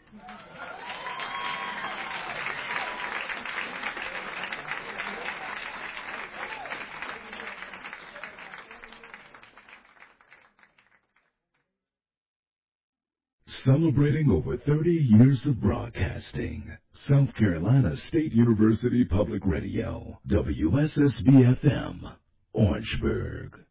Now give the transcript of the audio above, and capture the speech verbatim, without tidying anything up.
Celebrating over thirty years of broadcasting, South Carolina State University Public Radio, W S S B F M, Orangeburg.